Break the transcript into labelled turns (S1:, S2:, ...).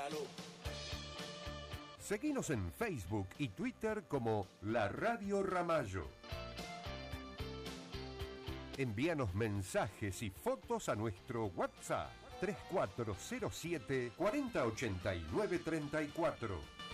S1: Salud.
S2: Seguinos en Facebook y Twitter como La Radio Ramallo. Envíanos mensajes y fotos a nuestro WhatsApp 3407 4089 34.